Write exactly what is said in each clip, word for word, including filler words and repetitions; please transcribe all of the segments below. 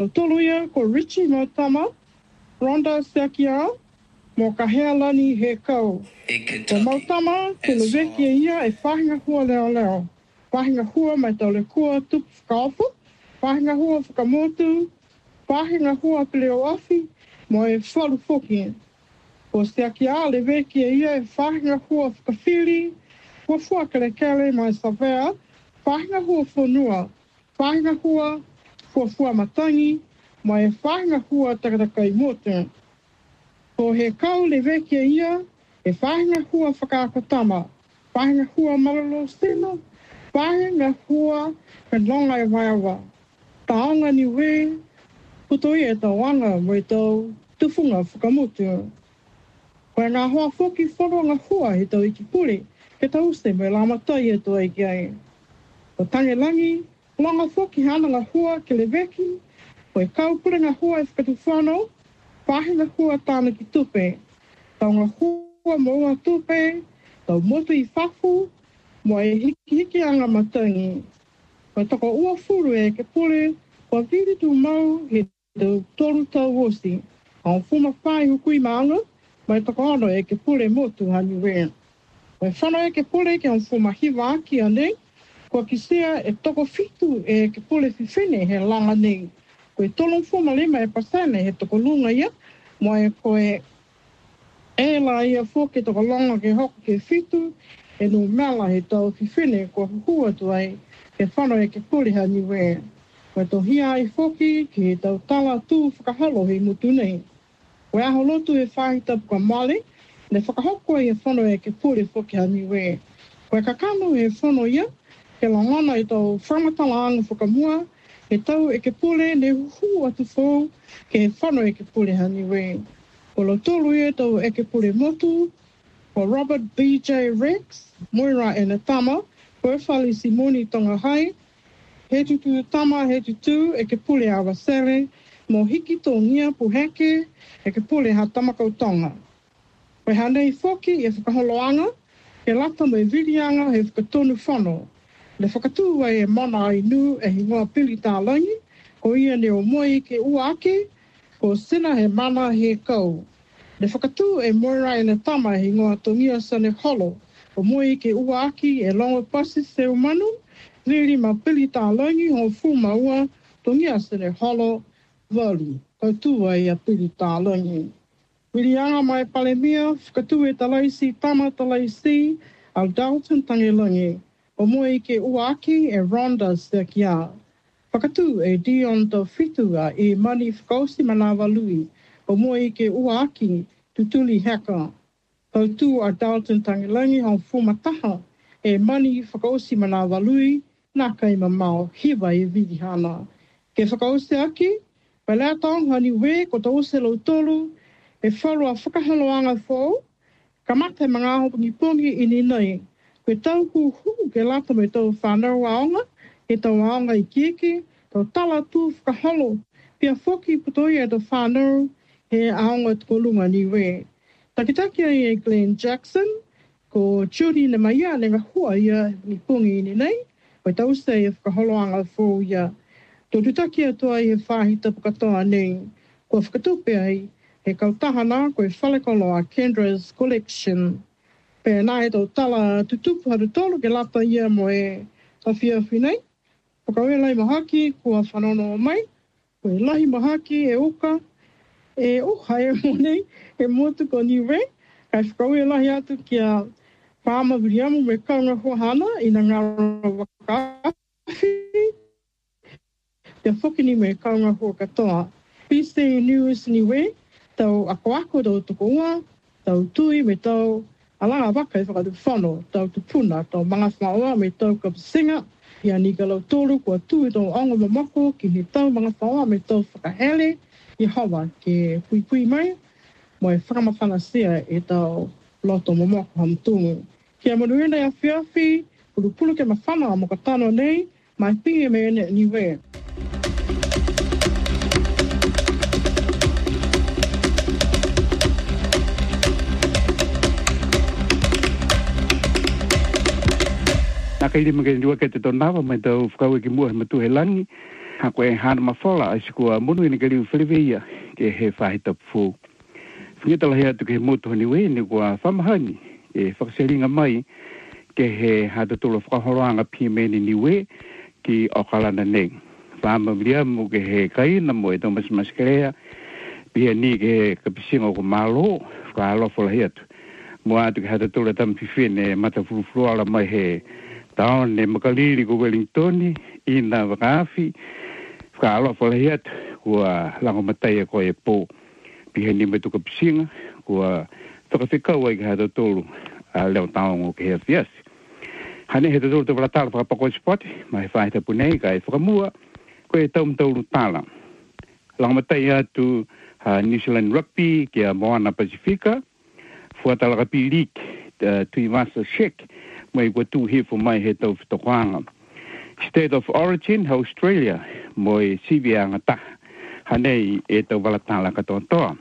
toluia ko Richie Motama, Rhonda Sekia, mo ka hea lani he kau. Ko Motama, ke le veki e ia e whahinga hua leo leo. Whahinga hua mai tau le kua tupu whakaofu, whahinga hua whakamotu, whahinga hua peleo afi, mo e whalu foki. Ko Sekia le veki e ia e whahinga hua whakawhiri, hua whakale kele mai savea, whahinga hua whanua, whahinga hua hua hua matangi, mo e whahinga hua takataka i motu. Ko he kau le veki e ia, e whahinga hua whakaakotama, whahinga hua malolo sena, whahinga hua penlonga e waiawa. Taonga ni we, putoi e tau anga mo e tau tufunga whakamotu. Koe ngā hoa whoki whanonga hua he tau iki puri, he tau se me la matai e tau iki ai. Ko tange langi, longa whoki hananga hua ke le veki, koe kau purenga hua e whakatu whanau, whahinga hua tāna ki tupe. Taonga hua mo ua tupe, tau motu i whafu, mo e hiki hiki anga matangi. Koe toko ua furu e ke pule, kua viri tu mau he tau toru tau wosi. Au fuma whai hukui maanga, mai toko ano e ke pule motu hani wea. Koe whanau e ke pule ke au fuma hiwa aki anei, kua kisea e toko fitu e ke pule whiwhine he langa nei. Koe tolong fuma lima e pasane he toko lunga ia, mo e koe e la ia fōke toko longa ke hoko ke fitu, e no mela he tau whiwhine kua hua tu ai, ke whanau e ke pule hani wea. Koe tau hia ai fōki ki he tau tala tū whakahalo he mutu nei. Koe aho lotu e whahita puka male, ne whakahoko e whanau e ke pule fōki hani wea. Koe kakano e whanau ia, ke langana i tau whangatala anga whakamua, he tau e ke pule ne hu atu fōu, ke he whanau e ke pule hani wea. Ko lo tolu e tau e ke pule motu, ko Robert B J Rex, Moira e na tama, ko e whali Simoni tonga hai, he tutu tama he tutu e ke pule awa sere, mo hiki tō ngia puheke e ke pule ha tamakau tonga. Koe hanei whoki e whakaholoanga, ke lata mai virianga he whakatonu whanau. Le whakatū ai e mana ai nu e hingoa pili tā langi, ko ia ne o moi ke ua ake, ko sina he mana he kau. Le whakatū e moira e na tama he hingoa tongia sane holo, o moi ke ua aki e longa pasi se umanu, riri ma pili tā langi ho fu maua tongia sane holo, vali, ko tū ai a pili tā langi. Wirianga mai palemia, whakatū e talaisi tama talaisi, al Dalton tangelangi. O moi ke uaki e Rhonda Sekia. Whakatū e Dion tau whitua e mani whakausi manawa lui. O moi ke uaki tutuli heka. Tau tū a Dalton tangilangi hau fumataha e mani whakausi manawa lui nā kai mamau hiwa e vidihana. Ke whakausi aki, palea tong hani we ko tau se lau tolu e whalua whakahaloanga fōu, ka mate mga hopungi pongi ini nei. Koe tau hu hu ke lata me tau whanau aonga, e tau aonga i kieke, tau tala tū whakahalo, pia whoki putoi e tau whanau he aonga tuko lunga ni we. Takitaki ai e Glenn Jackson, ko Judy na maia ne ngā hua ia ni pungi ni nei, koe tau se e whakahaloanga fōu ia. Tō tutaki atua i he whahita pukatoa nei, ko whakatupe ai, he kautahana koe whalekolo a Kendra's Collection. Pea nā e tau tala tutupu haru tolu ke lata ia mo e tawhiawhi nei. Whakaue lai mahaki kua whanono o mai. Koe lahi mahaki e oka. E oha e mo nei e motu ko niwe. Kai whakaue lahi atu ki a whaama viriamu me kaunga hohana i na ngāra wakawhi. Pea whokini me kaunga hoa katoa. P C News niwe. Tau ako ako tau tuko ua. Tau tui me tau alanga waka e whakatu whano, tau tupuna, tau mga whaoa me tau kapasinga, ia ni ka lau tolu kua tui tau anga mamako ki he tau mga whaoa me tau whakahele, i hawa ke pui pui mai, mo e whakamawhanasia e tau loto mamako hamtungu. Kia manuena ia whiawhi, pulu pulu ke mawhana mo ka tano nei, mai pinge me ene niwe. Nā kairi mga niwa ke te tonawa mai tau whakau e ki mua he matu he langi. ha ko e hana mafola ai ko munu ni kali filivia ke he faita fu fingita la hea tu ke moto ni we ni ko famahani e fakselinga mai ke he hata tolo whakahoroanga pimeni ni we ki okalana nei fama mlia mo ke he kaina mo e tomas maskerea pia ni ke kapisinga ko malo ka lo fola hea tu mo atu ke hata tolo tam fifine mata fulu ala mai he taon ne makaliri ko Wellingtoni ina wakafi ka alo fola hea tu kua lango matai ko e po pia ni me tu kapisinga kua whakawhika wai ke hata tolo a leo taon o ke hea fiasi hane he tolo te wala tala whakapako spot mai whaita punei ka e whakamua ko e taum tauru tala lango matai atu Uh, New Zealand Rugby ke a Moana Pacifica fuatala ka pilik uh, tui masa shek mai ko tu he fo mai he tau fitokwanga State of Origin Australia moi sivianga ta hanei e tau walatala ka tontoa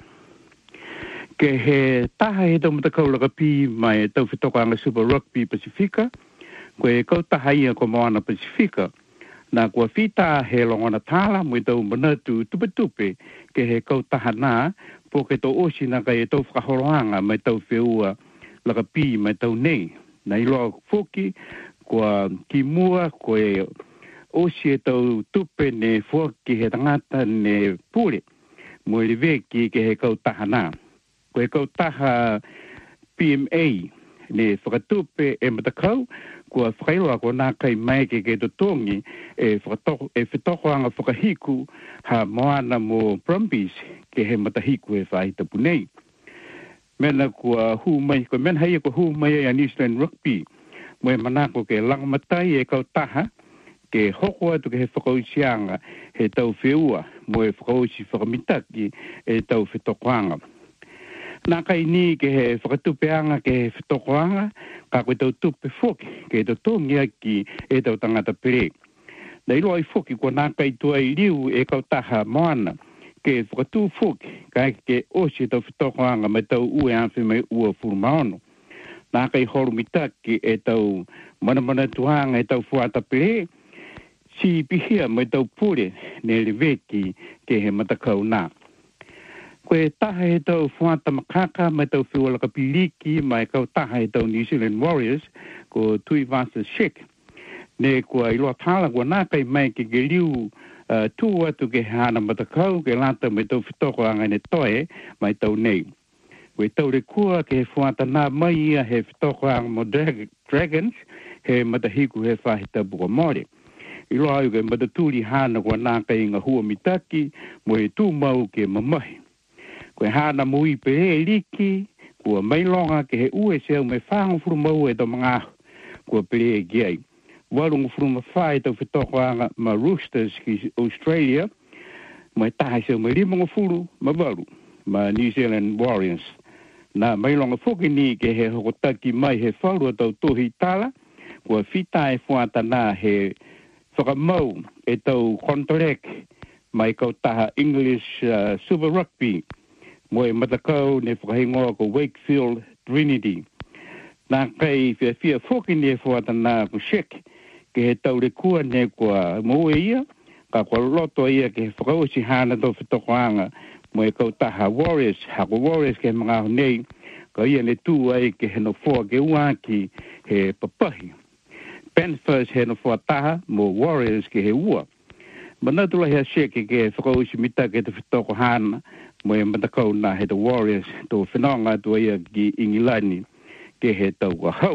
ke he taha he tau matakau la ka pi mai tau fitokwanga Super Rugby Pacifica ko e kau taha ia ko Moana Pacifica na kua fita he longona tala mo tau manatu tupe-tupe ke he kau tahana po ke tau osi na ka e tau whakahoroanga mai tau whiua laka pi mai tau nei. Na iloa foki kua ki mua ko e osi e tau tupe ne foki he tangata ne pule mo i veki ke he kau tahana. Ko he kau taha P M A ne whakatupe e matakau kua whakailoa ko nā kai mai ke ke totongi e whakatoko e whetokoanga whakahiku ha moana mo Brumbies ke he matahiku e whaita punei. Mena kua hu mai, ko mena hei ko hu mai a New Zealand Rugby mo e manako ke langamatai e kau taha ke hoko atu ke he whakausianga he tau whiua mo e whakausi whakamitaki e tau whetokoanga. Nā kai ni ke he whakatupeanga ke he whetokoanga, ka koe tau tupe whoki, ke tau tongia ki e tau tangata pere. Na ilo ai whoki, ko nā kai tua i liu e kau taha moana, ke whakatu whoki, ka ke osi tau whetokoanga mai tau ue anwhi mai ua furumaono. Nā kai horu mitaki e tau manamana tuanga e tau whuata pere, si pihia mai tau pure ne leveki ke he matakau nā. Koe taha e tau whuata makaka mai tau whiwala ka piliki mai kau taha e tau New Zealand Warriors ko Tui Vasa Shek. Ne kua iloa tala kua nā kai mai ke ke liu uh, tū atu ke hana matakau ke lata mai tau whitoko anga ne toe mai tau nei. Koe tau re kua ke he whuata nā mai ia he whitoko anga mo drag Dragons he matahiku he whahita buka mori. Iloa au ke mataturi hana kua nā kai inga hua mitaki mo he tū mau ke mamahi. Koe hana mui pe e liki, kua mailonga ke he ue seo me whangu furu mau e tau mga ahu, kua pere e giai. Warungu furu ma whae tau whetoko anga ma Roosters ki Australia, mai taha seo me limonga furu ma waru, ma New Zealand Warriors. Na mailonga whoki ni ke he hokotaki mai he whaurua tau tohi tala, kua whita e whuata nā he whakamau e tau contract mai kau taha English uh, Super Rugby, mo e matakau ne whakahingoa ko Wakefield Trinity. Nā kai whia whia whoki ne whuata nā ko Shek, ke he taure kua ne kua mo e ia, ka kua loto ia ke he whakausi hana tau whitokoanga, mo e kau taha Warriors, hako Warriors ke mga nei, ka ia ne tū ai ke he no whoa ke uaki he papahi. Panthers he no whoa taha, mo Warriors ke he ua. Manatula hea Shek ke he whakausi mita ke te whitoko hana, mo e matakau nā he te Warriors tō whenonga tō ia ki Ingilani ke he tau ka hau.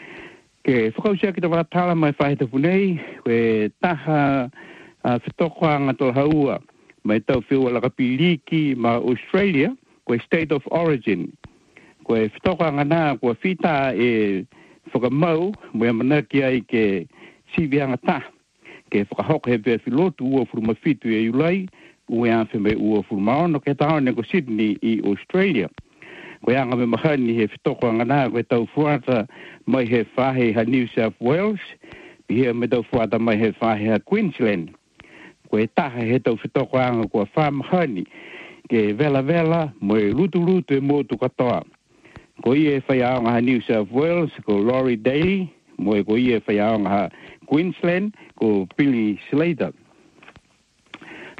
Ke whakausia ki te wātala mai whahita punei, koe taha uh, whetokoanga tō haua mai tau whiua laka piliki ma Australia, koe State of Origin. Koe whetokoanga nā, koe whita e whakamau, mo e manaki ai ke sivianga ta, ke whakahok he vea whilotu ua furumawhitu e ulai, ue anwhi me ua furumaono ke tau ne ko Sydney i Australia. Koe anga me mahani he whitoko anga nā, koe tau whuata mai he whahe ha New South Wales, pihia me tau whuata mai he whahe ha Queensland. Koe taha he tau whitoko anga kua whamahani, ke vela vela mo e lutu lutu e motu katoa. Ko ie whai aonga ha New South Wales, ko Laurie Daly, mo e ko ie whai aonga ha Queensland, ko Billy Slater.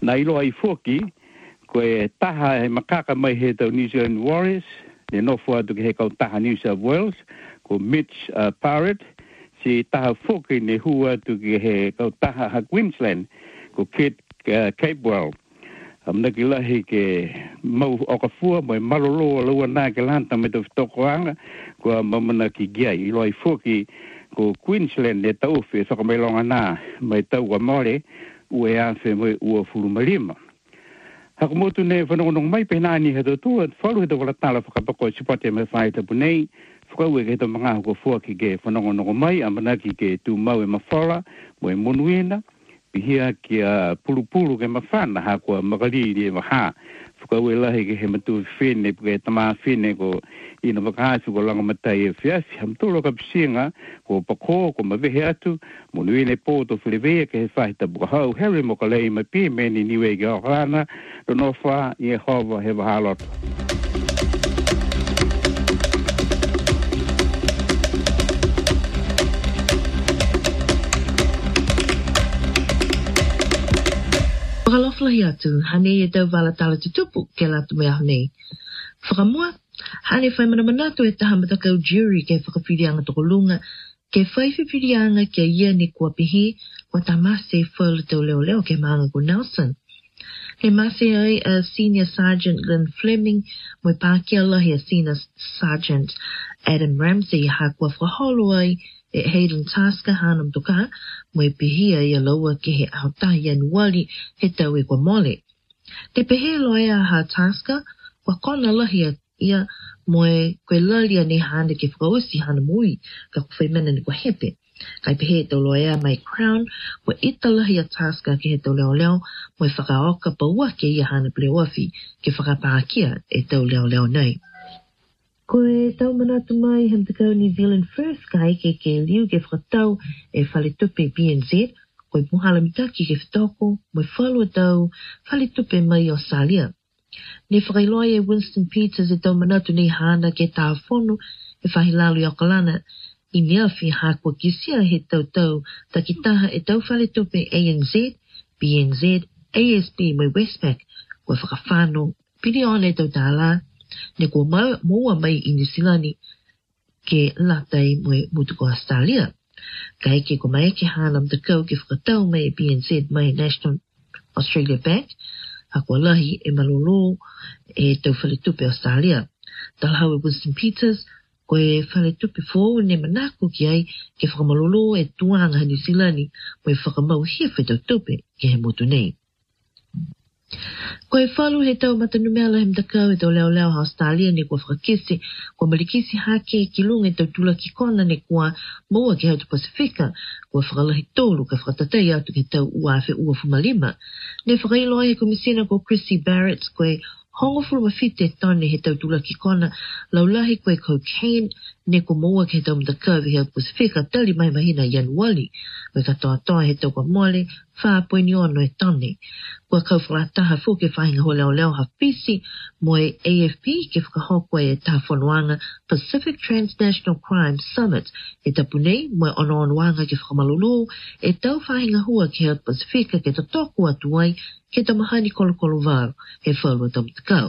Na ilo ai foki, ko e taha he makaka mai he tau New Zealand Warriors, ne nofo atu ke he kau taha New South Wales, ko Mitch uh, Parrott, si taha foki ne hua atu ke he kau taha ha Queensland, ko Kate uh, Capewell. Amna ki lahi ke mau oka fua, mai malolo laua nā ke lanta me tau whitokoanga, ko mamana ki giai, ilo ai foki, ko Queensland ne tau whi, saka mai longa nā, mai tau wa more, ue awhi mai ua furu malima. Haka motu ne whanongonong mai pe nāni he tau tua, whalu he tau walatala whakapako sipate me whai tapu nei, whakau e ke tau mga hoko fua ki ke whanongonong mai, amana ki ke tū mau e mawhala, mo e monuina, pihia ki a pulu-pulu ke mawhana, ha kua makaliri e maha, whakau e lahi ke he matu whine, ke tamā whine ko ina wakahasu ko langa matai e whiafi, hamtolo ka pisinga, ko pako, ko mawehe atu, monuine poto whilewea ke he whahita bukahau, Harry Mokalei mai pi meni niwe ke Okarana, rono wha i e hova he wahaloto. Whakaloflahi atu, hane e tau wala tala tutupu ke latu mea hane. Whakamua, hane whai mana manatu e taha matakau jury ke whakawhirianga toko lunga, ke whaiwhirianga ke ia ni kua pihi, wa ta mase whaula tau leo leo ke maanga ko Nelson. He mase ai a Senior Sergeant Glenn Fleming, moi pākia lahi a Senior Sergeant Adam Ramsey ha kua whaholo ai, e Hayden Tasker hanam toka, mo e pehia ia laua ke he aotahi anuali he tau e kua mole. Te pehe loia ha Tasker, wa kona lahi ia mo e koe lalia ne hana ke whakausi hana mui, ka kuwhai mena ni kua hepe. Kai pehe tau loia mai Crown, wa ita lahi a Tasker ke he tau leo leo, mo e whakaoka paua ke ia hana pleoafi, ke whakapākia e tau leo leo nei. Ko e tau manatu mai hem te kau New Zealand First kai ke ke liu ke whakatau e whale tupe B N Z, ko e puhala mitaki ke whitoko, mo e whalua tau whale tupe mai o Salia. Ne whakailoa e Winston Peters e tau manatu nei hana ke tā whonu e whahilalu i Okalana, i mea whi hākua kisia he tau tau takitaha e tau whale tupe A N Z, B N Z, A S B mai Westpac, ko e whakawhano, piri on e tau tāla, ne ko moa mai i New Zealand ke latai moe mutuko Australia. Kai ke ko mai ke hanam te kau ke whakatau mai B N Z mai National Australia Bank, a ko lahi e malolo e tau whaletupe Australia. Talhau e Winston Peters, ko e whaletupe fōu ne manako ki ai ke whakamalolo e tuanga New Zealand mo e whakamau hia whetau tupe ke he motu nei. Ko e whalu he tau matanumela hem takau e tau leo leo ha Australia ne kua whakakisi, kua marikisi hake ki lunga e tau tula ki kona ne kua moa ki hautu Pasifika, kua whakalahi tōru ka whakatatai atu ke tau uafe ua fumalima. Ne whakailoa he komisina ko Chrissy Barrett, ko e hongo furu mawhite tone he tau tula ki kona, laulahi koe cocaine, ne ko moa ke he tau matakau he hautu Pasifika, tali mai mahina Januari, koe katoa toa he tau kwa mole, whaapoini ono e tone. Kua kau whakataha fō ke whahinga ho leo leo ha pisi, mo e A F P ke whakahokwa e taha whanuanga Pacific Transnational Crime Summit, e tapu nei, mo e ono onuanga ke whakamalolo, e tau whahinga hua ke hea Pasifika ke tatoku atu ai, ke tamahani kolokolo vāru, he whalua tamtakau.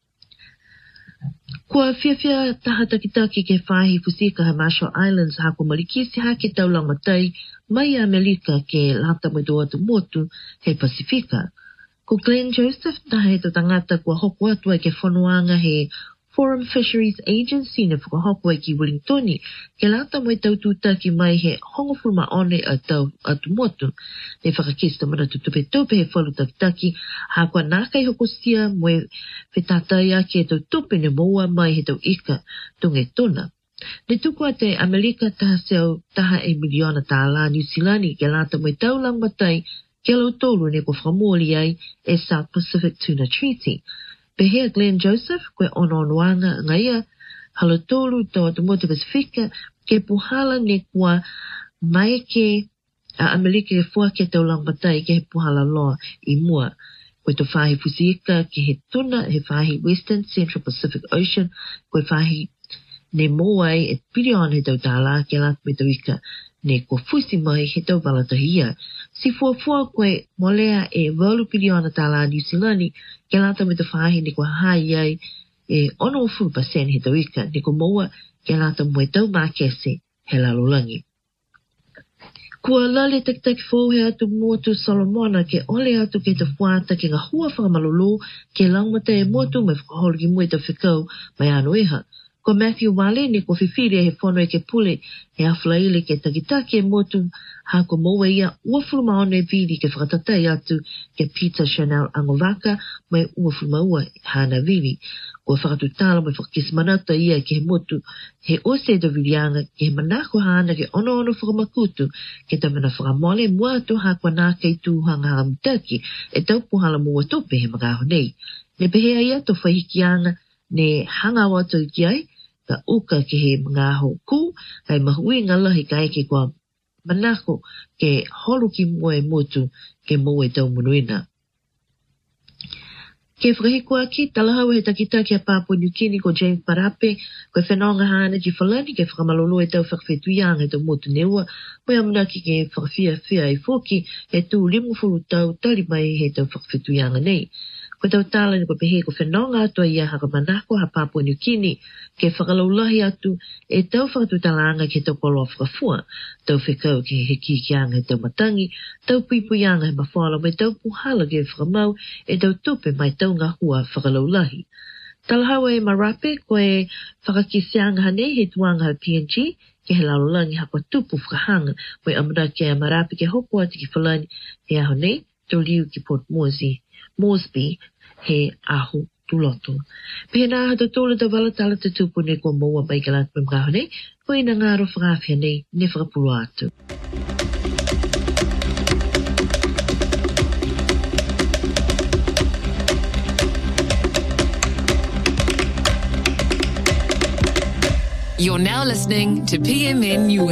Kua whiawhia taha takitaki ke whahi Fusika he Marshall Islands ha kua marikisi ha ke tau laumatai, mai Amerika ke lata mai do atu motu he Pasifika. Ko Glenn Joseph taha he to tangata kua hoku atu ai ke whanuanga he Forum Fisheries Agency ne whakahoko ai ki Wellingtoni, ke lata mai tau tūtaki mai he hongofuruma one a tau atu motu. Ne whakakista mana tutupe tupe he whalu takitaki, ha kua nākai hokosia mo e whetatai ake e tau tupe ne moa mai he tau ika tunge tona. Ne tuku ate Amerika taha seo taha e miliona tāla New Zealandi ke lata mai tau langmatai ke lau tolu ne ko whakamoli ai e South Pacific Tuna Treaty. Pehea Glenn Joseph, koe ono onoanga ngaia, halo tolu tau atu motu Pasifika, ke puhala ne kua mai ke a Amerika ke fua ke tau langmatai ke he puhala loa i mua. Koe to whahi Fusika ke he tuna, he whahi Western Central Pacific Ocean, koe whahi ne moai e piri on he tau tāla ke lata me tau ika ne ko fusi mai he tau valatahia. Si fuafua koe molea e walu piliona tala New Zealand ke lata me te whahi ne ko hai ai e ono fulu pasen he tau ika ne ko moa ke lata moe tau makese he lalolangi. Kua lale tak tak fo he atu motu Solomona ke ole atu ke te fuata ke ngā hua whakamalulu ke langmata e motu me whakaholo ki mui te whikau mai anu iha. Ko Matthew Wale ni ko whiwhiri he whono e ke pule he awhalaile ke takitaki e motu ha ko moa ia uafuru maone e vili ke whakatatai atu ke Peter Chanel Angovaka mai uafuru maua hana vili. Ko whakatutala mai whakismanata ia ke he motu he ose do vilianga ke he manako hana ke ono ono whakamakutu ke tamana whakamole mua atu ha kua nā kei tūhanga haramutaki e taupuhala mua tope he magaho nei. Ne pehea ia to whahikianga ne hanga watu ki ai ka uka ke he ngaho ku kai mahui ngala he kai ke kwa manako ke holu ki mua e motu ke mua e tau munuina. Ke whakahikua ki talahau he takita ki a Papua New Guinea ko James Parape koe whenonga hana ki whalani ke whakamalolo e tau whakawhetuyanga e tau motu neua koe amanaki ke whakawhia whia e whoki he tū limu furu tau tari mai he tau whakawhetuyanga nei. Ko tau tala ni ko pehe ko whenonga atua ia haka manako ha Papua New Guinea ke whakalaulahi atu e tau whakatutalanga ke tau kolo whakafua, tau whekau ke he kikianga e tau matangi, tau puipuyanga he mawhala mai tau puhala ke whakamau e tau tupe mai tau ngā hua whakalaulahi. Talahawa e Marape ko e whakakisianga hane he tuanga ha P N G ke he laulangi hako tupu whakahanga ko e amana ke a Marape ke hoko ati ki whalani he aho nei, tau liu ki Port Moresby, Moresby he ahu tuloto. Pena hata tola ta wala tala te tupu ne ko moa mai kalat me mga hone, ko ina ngaro whakawhia nei ne whakapulu atu. You're now listening to P M N U S.